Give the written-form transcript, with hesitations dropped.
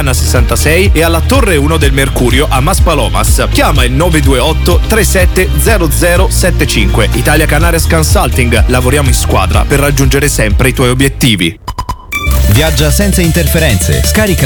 Tuscolana 66 e alla Torre 1 del Mercurio a Maspalomas. Chiama il 928 37 0075. Italia Canaries Consulting. Lavoriamo in squadra per raggiungere sempre i tuoi obiettivi. Viaggia senza interferenze. Scarica